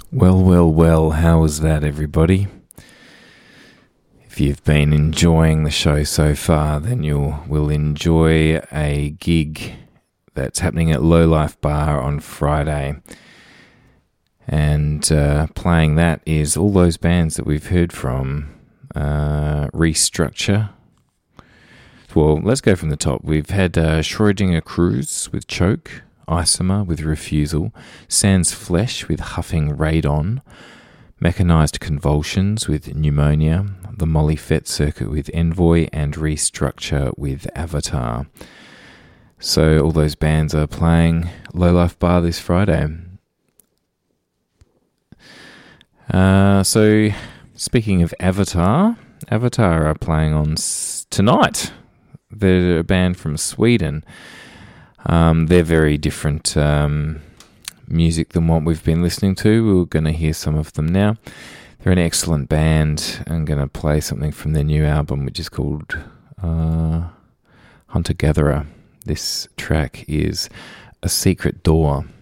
Well, how was that, everybody? If you've been enjoying the show so far, then will enjoy a gig that's happening at Low Life Bar on Friday. And playing that is all those bands that we've heard from. Restructure. Well, let's go from the top. We've had Schrödinger Cruise with Choke, Isomer with Refusal, Sans Flesh with Huffing Radon, Mechanized Convulsions with Pneumonia, the Molly Fett Circuit with Envoy, and Restructure with Avatar. So all those bands are playing Low Life Bar this Friday. So speaking of Avatar are playing on tonight. They're a band from Sweden. They're very different music than what we've been listening to. We're going to hear some of them now. They're an excellent band. I'm going to play something from their new album, which is called Hunter Gatherer. This track is A Secret Door.